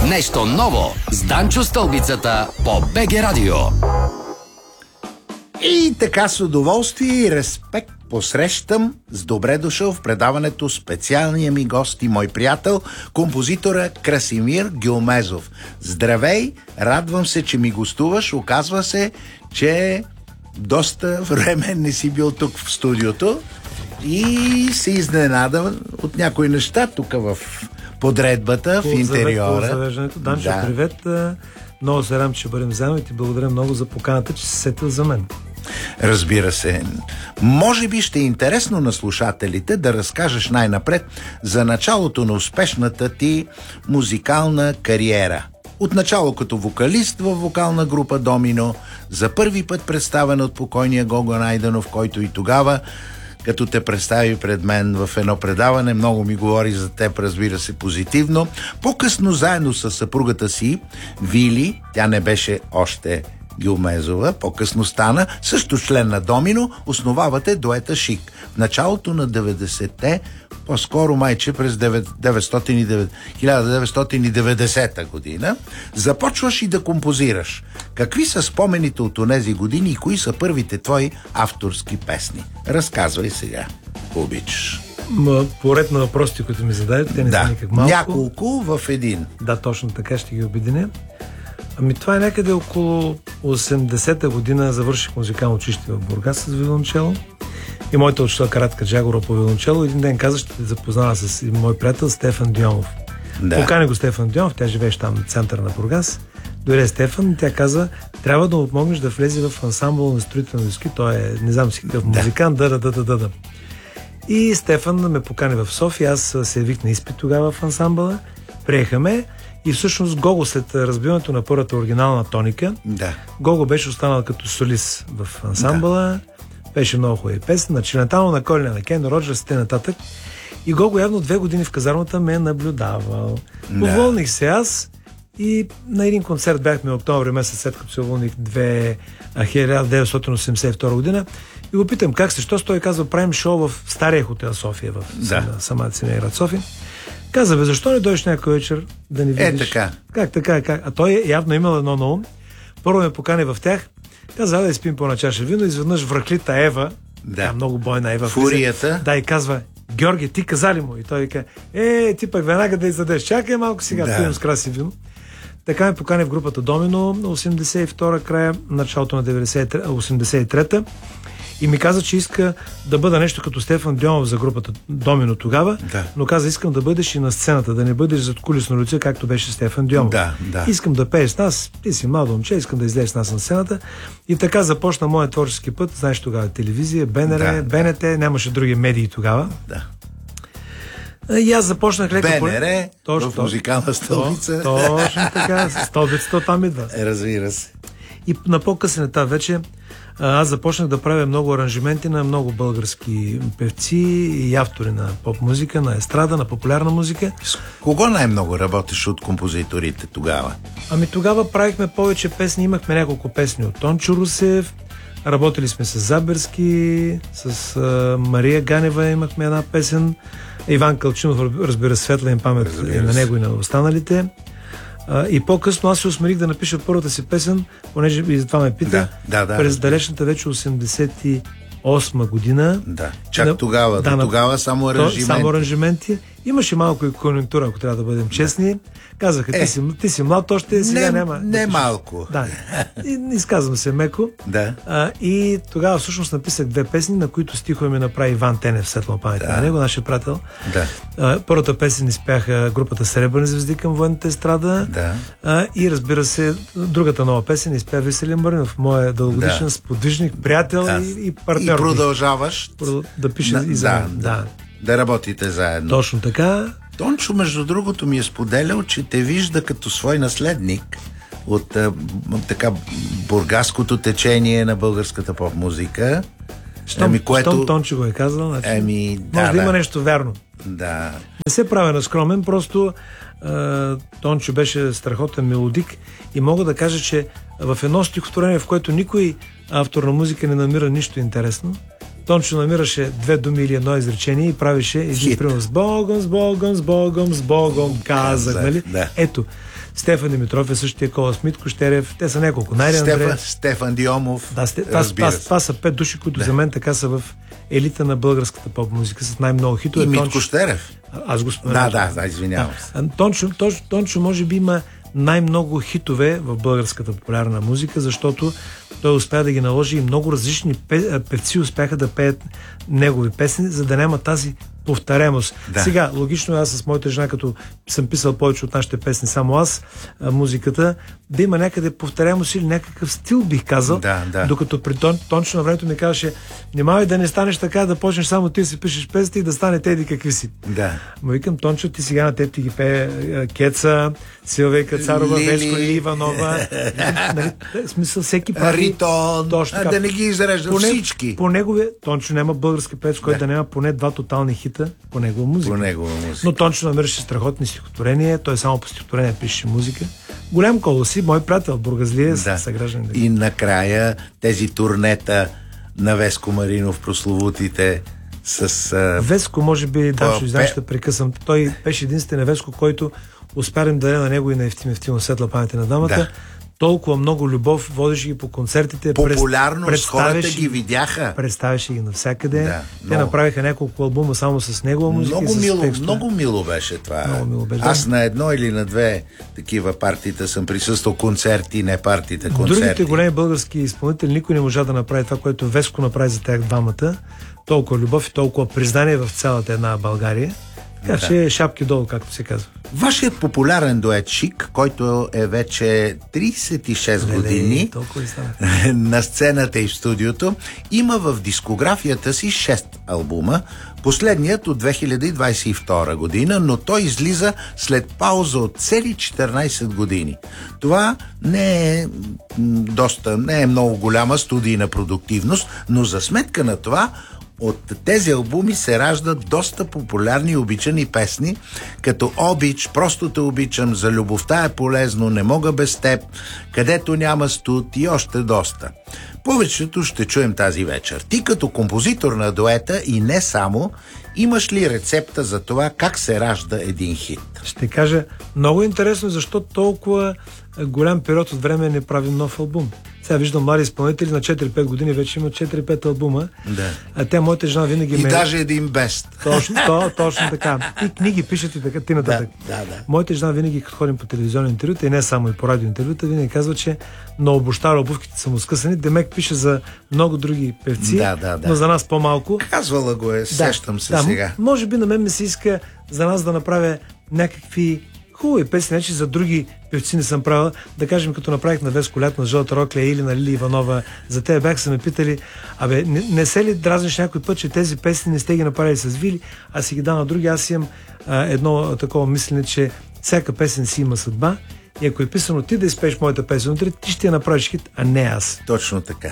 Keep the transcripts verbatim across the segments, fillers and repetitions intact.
Нещо ново с Данчо Стълбицата по БГ Радио. И така с удоволствие и респект посрещам с добре дошъл в предаването специалния ми гост и мой приятел, композитора Красимир Гюлмезов. Здравей, радвам се, че ми гостуваш. Оказва се, че доста време не си бил тук в студиото и се изненада от някои неща тук в подредбата, в интериора. По завеждането. Данчо, да. Привет. Много се радвам, че ще бъдем заедно и ти благодаря много за поканата, че се сетил за мен. Разбира се. Може би ще е интересно на слушателите да разкажеш най-напред за началото на успешната ти музикална кариера. Отначало като вокалист във вокална група Домино, за първи път представен от покойния Гого Найденов, който и тогава, като те представи пред мен в едно предаване, много ми говори за теб, разбира се, позитивно. По-късно заедно с съпругата си, Вили, тя не беше още Гюлмезова, по-късно стана, също член на Домино, основавате дуета Шик. В началото на деветдесетте, по-скоро майче през хиляда деветстотин и деветдесета година, започваш и да композираш. Какви са спомените от онези години и кои са първите твои авторски песни? Разказвай сега, обичаш. Поред на въпросите, които ми зададете, те не да, са никак малко. Няколко в един. Да, точно така, ще ги обединя. Ами това е някъде около осемдесета година, завърших музикално училище в Бургас с виолончело. И моята учителка Радка Джагорова по виолончело един ден каза, ще те запознава с мой приятел Стефан Дионов. Да. Покани го Стефан Дионов, тя живееше там в центъра на Бургас. Дойде Стефан и тя каза, трябва да му помогнеш да влезе в ансамбъл на строителни войски. Той е, не знам си какъв музикант, да, да, да, да, да. И Стефан ме покани в София, аз се явих на изпит тогава в ансамбъла, приехаме. И всъщност Гого след разбиването на първата оригинална тоника, да. Гого беше останал като солист в ансамбъла, да. Беше много хубави песни, на Челентано, на Колина, на Кен Роджерс и нататък. И Гого явно две години в казармата ме е наблюдавал. Да. Уволних се аз и на един концерт бяхме октомври месец, след като се уволних хиляда деветстотин осемдесет и втора година. И го питам как се, що той казва, правим шоу в стария хотел София, в да. самата семейна София. Каза, бе, защо не дойдеш някой вечер да ни видиш? Е, така. Как така, как? А той явно имал едно на ум. Първо ме покани в тях. Каза, да изпим по на чаша вино. Изведнъж враклита Ева, да. много бойна Ева. Фурията. Да, и казва, Георги, ти каза ли му? И той вика, е, ти пък веднага да издадеш. Чакай малко сега, да. Пием с краси вино. Така ме покани в групата Домино на осемдесет и втора края, началото на осемдесет и трета. И ми каза, че иска да бъда нещо като Стефан Дионов за групата Домино тогава, да. Но каза, искам да бъдеш и на сцената, да не бъдеш зад кулисно лице, както беше Стефан Дионов. Да, да. Искам да пееш с нас, ти си младо момче, искам да излезеш с нас на сцената. И така започна моят творчески път. Знаеш тогава телевизия, БНР, да, БНТ, да. Нямаше други медии тогава. Да. И аз започнах лека... БНР, точно, в музикална столица. То, точно така, столбицата там идва. Разбира се. И на по-късен етап вече аз започнах да правя много аранжименти на много български певци и автори на поп-музика, на естрада, на популярна музика. С кого най-много работиш от композиторите тогава? Ами тогава правихме повече песни, имахме няколко песни от Тончо Русев, работили сме с Заберски, с а, Мария Ганева имахме една песен, Иван Кълчинов, разбира, светла им памет и на него и на останалите. Uh, и по-късно аз се усмирих да напиша първата си песен, понеже и затова ме пита, да, да, да, през далечната вече осемдесет и осма година. Да, чак да, тогава, да, до тогава само аранжименти. Само аранжименти. Имаше малко и конюнктура, ако трябва да бъдем честни. Да. Казаха, ти, е, си, ти си млад, още сега не, няма. Не да малко. Да, и, изказвам се меко. Да. А, и тогава всъщност написах две песни, на които стихове ми направи Иван Тенев, светла памет да. на него, нашия приятел. Да. А, първата песен изпяха групата Сребърни звезди към военната естрада. Да. А, и разбира се, другата нова песен изпя Веселин Маринов, моя дългогодишен да. сподвижник, приятел да. и, и партньор. И продължаваш да пише да, и за да, мен. Да. Да работите заедно. Точно така. Тончо, между другото, ми е споделял, че те вижда като свой наследник от а, така бургаското течение на българската поп-музика. Щом, ами, което... щом Тончо го е казал, значи, ами, да, може да, да има нещо вярно. Да. Не се правя на скромен, просто а, Тончо беше страхотен мелодик и мога да кажа, че в едно стихотворение, в което никой автор на музика не намира нищо интересно, Тончо намираше две думи или едно изречение и правеше един пример с Богом, с Богом, с Богом, с Богом, казах, да, нали? Да. Ето, Стефан Димитров е същия, Кола Смитко Щерев, те са няколко. Найде Стефан, Андреев. Стефан Диомов, Да, сте, това, това, това са пет души, които да. за мен така са в елита на българската поп-музика с най-много хитове. И Митко Тончо... Щерев. Аз го споменах. Да, да, да, извинявам се. Да. Тончо, Тончо, Тончо може би има най-много хитове в българската популярна музика, защото той успя да ги наложи и много различни певци успяха да пеят негови песни, за да няма тази повторяемост. Да. Сега, логично аз с моята жена, като съм писал повече от нашите песни, само аз, музиката, да има някъде повторяемост или някакъв стил, бих казал, да, да. докато при Тон, Тончо на времето ми казваше, внимавай да не станеш така, да почнеш само ти си пишеш песни и да стане теди какви си. Да. Ма викам, Тончо, ти сега на теб ти ги пее Кеца, Силвия Кацарова, Лили. Веско Иванова. Нали, в смисъл, всеки прави... Ритон, точно така. да не ги изреждам Поне, всички. По негове, Тончо няма български певец, който да. да няма поне два тотални хита по негова музика. По негова музика. Но Тончо намираше страхотни стихотворения, той само по стихотворения пише музика. Голям колоси, мой приятел, бургазлия, да. съграждан. И накрая тези турнета на Веско Маринов, прословутите с... А... Веско, може би, Данчо, извинявам, пе... ще прекъсвам. Той беше единствен Веско, който успярам да даде на него и на Евтим Евтимов светла памети на дамата. Да. Толкова много любов, водеше ги по концертите. Популярност, хората ги видяха. Представяше ги навсякъде. Да, Те но... направиха няколко албума само с негова музика. Много и с мило, текстове. много мило беше това. Много мило беше, Аз да. на едно или на две такива партита съм присъствал, концерти, не партита, концерти. Другите големи български изпълнители никой не можа да направи това, което Веско направи за тях двамата. Толкова любов и толкова признание в цялата една България. Така да. че шапки долу, както се казва. Вашият популярен дует Шик, който е вече трийсет и шест Леле, години на сцената и в студиото, има в дискографията си шест албума, последният от две хиляди двадесет и втора година, но той излиза след пауза от цели четиринайсет години. Това не е доста, не е много голяма студийна продуктивност, но за сметка на това от тези албуми се раждат доста популярни и обичани песни, като Обич, Просто те обичам, За любовта е полезно, Не мога без теб, Където няма студ и още доста. Повечето ще чуем тази вечер. Ти като композитор на дуета и не само, имаш ли рецепта за това как се ражда един хит? Ще кажа, много интересно, защо толкова голям период от време не правим нов албум. Сега виждам млади изпълнители на четири-пет години, вече имат четири-пет албума. Да. А тя, моята жена, винаги и ме... И даже един бест. Точно, то, точно така. И книги пишат и така, ти нататък. Да, да, да. Моята жена винаги, като ходим по телевизионни интервюта и не само и по радио интервюта, винаги казва, че на обощара обувките са му скъсани. Демек пише за много други певци, да, да, да. но за нас по-малко. Казвала го е, сещам да, се да, сега. Може би на мен ми се иска за нас да направя някакви хубави песни, че за други певци не съм правил. Да кажем, като направих на Веско Лят, на Жълта Рокля или на Лили Иванова, за те бях са ме питали, абе, не, не се ли дразниш някой път, че тези песни не сте ги направили с Вили, а си ги да на други. Аз имам а, едно такова мислене, че всяка песен си има съдба и ако е писано ти да изпееш моята песен утре, ти ще я направиш хит, а не аз. Точно така.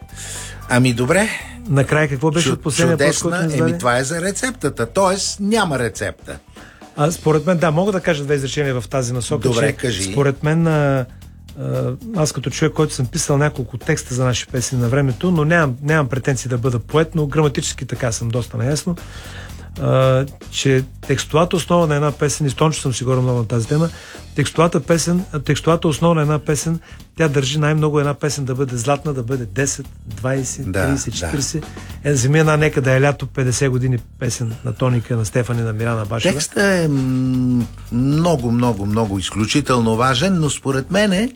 Ами добре. Накрая какво беше от последния въпрос, който ни Еми това е за рецептата, т.е. няма рецепта. А, според мен, да, мога да кажа две изречения в тази насока. Добре, че, кажи. Според мен, а, а, аз като човек, който съм писал няколко текста за наши песни на времето, но нямам, нямам претенции да бъда поет, но граматически така съм доста наясно, а, че текстовата основа на една песен, и Тончо съм сигурен много на тази тема, текстовата песен, текстовата основа на една песен, тя държи най-много една песен да бъде златна, да бъде десет, двайсет, трийсет, четирийсет. Да. Е, вземи една нека да е лято, петдесет години песен на Тоника, на Стефани, на Мирана Башева. Текстът е много, много, много изключително важен, но според мен е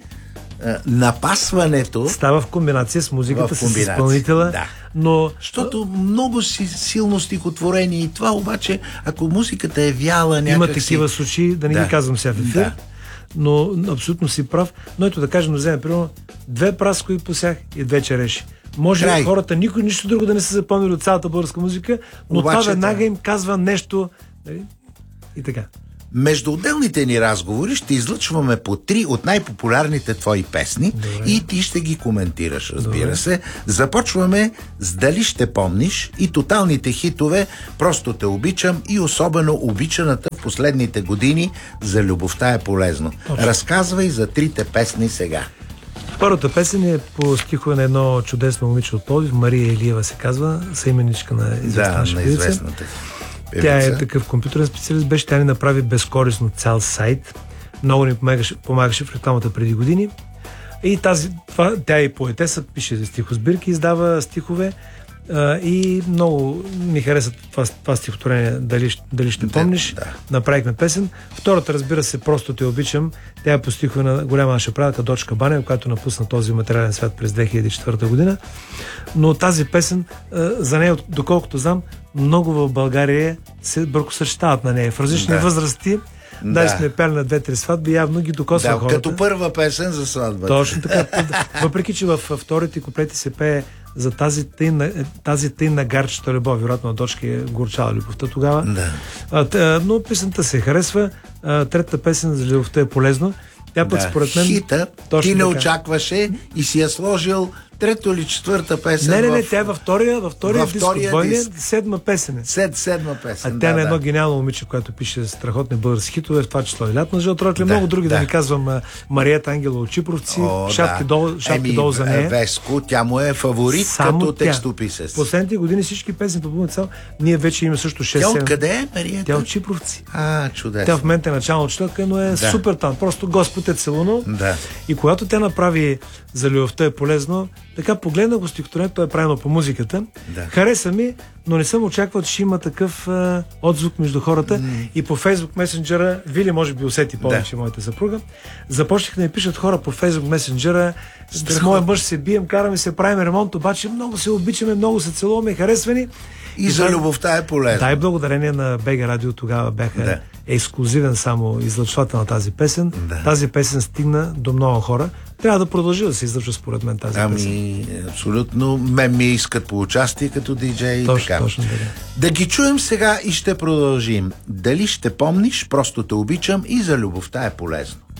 напасването става в комбинация с музиката, в комбинация, с изпълнителя, да. но... Защото много си, силно стихотворение и това обаче, ако музиката е вяла някак има си... такива случаи, да не да. ги казвам сега в ефир, да. но абсолютно си прав. Но ето да кажем, да вземем, примерно, две праскови посях и две череши. Може Край. хората никой нищо друго да не са запомнили от цялата българска музика, но обаче, това веднага да. им казва нещо. И така. Между отделните ни разговори ще излъчваме по три от най-популярните твои песни. Добре. И ти ще ги коментираш, разбира Добре. се. Започваме с Дали ще помниш и тоталните хитове Просто те обичам и особено обичаната в последните години За любовта е полезно. Точно. Разказвай за трите песни сега. Първата песен е по стихове на едно чудесно момиче от Пловдив, Мария Илиева се казва, съименичка на известна да, на известната певица. Тя е такъв компютърен специалист, беше, тя ни направи безкорисно цял сайт. Много ни помагаше, помагаше в рекламата преди години. И тази, това, тя е поетеса, пише стихосбирки, издава стихове а, и много ми хареса това, това стихотворение, дали, дали ще помниш. Да. Направихме песен. Втората, разбира се, Просто те обичам. Тя е по стихове на голяма наша приятелка Дочка Банева, която напусна този материален свят през две хиляди и четвърта година. Но тази песен, а, за нея, доколкото знам, много в България се бракосъчетават на нея. В различни да. възрасти. Да, да, сме пели на две-три сватби, явно ги докосва да, хората. Като първа песен за сватбата. Точно така. Въпреки, че във вторите куплети се пее за тази тъйна, тази тъйна гарчета любов. Вероятно на Дочка е горчала любовта тогава. Да. А, тъ, но песента се харесва. А, третата песен за любовта е полезно. Тя пък да. според мен... Хита, ти не така очакваше и си я сложил трето или четвърта песен. Не, не, не, в... тя е във втория, във втория, във втория диск, двойния, седма песен. Сед, седма песен, А тя да, е да. едно гениално момиче, което пише страхотни български хитове, в това число и Лятна жълтротля, да, много други, да, да да ви казвам, Мариета Ангела от Чипровци, О, шапки, да. долу, шапки Еми, долу за нея. Веско, тя му е фаворит Само като тя. текстописец. Последните години всички песни по Бубна цел, ние вече имаме също шест седем. Тя откъде е, Мариета? Тя от Чипровци. А, чудесно. Тя в момента е начална учителка, но е да. супер там. Просто Господ е целунал. Да. И когато тя направи За любовта е полезно, така погледна го стихотворението, то е правилно по музиката. Да. Хареса ми, но не съм очаквал, че ще има такъв а, отзвук между хората. Mm. И по Фейсбук месенджера, Вили може би усети повече, да. моята съпруга, започнаха да ми пишат хора по Фейсбук месенджера, с моя мъж се бием, караме се, правим ремонт, обаче много се обичаме, много се целуваме, харесвани. И, и за любовта е полезно. Да, и благодарение на БГ Радио тогава бяха да. ексклюзивен само излъчвател на тази песен. Да. Тази песен стигна до много хора. Трябва да продължи да се излъчва според мен тази ами, песен. Ами, абсолютно. Мен ми искат по участие като диджей и точно, така. Точно, да. Да ги чуем сега и ще продължим. Дали ще помниш, просто те обичам и за любовта е полезно.